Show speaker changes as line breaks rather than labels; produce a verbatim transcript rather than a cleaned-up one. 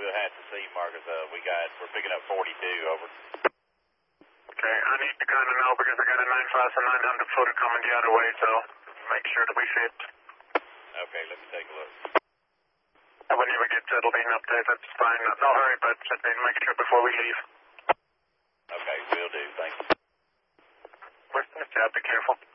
we'll have to see, Marcus. Uh, we got, we're picking up forty-two, over.
Okay, I need to kind of know because I got a nine five and nine hundred footer coming the other way, so make sure that we fit.
Okay, let me take a look.
And when you get settled in update, that's fine. No, no hurry, but let me make sure before we leave.
Okay, will do. Thank you.
Western, be careful.